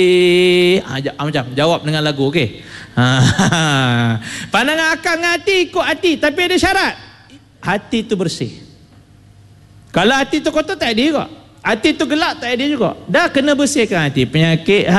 Macam jawab dengan lagu, okey. Pandangan akal dengan hati ikut hati, tapi ada syarat. Hati tu bersih. Kalau hati tu kotor tak ada juga. Hati tu gelap tak ada juga. Dah kena bersihkan hati. Penyakit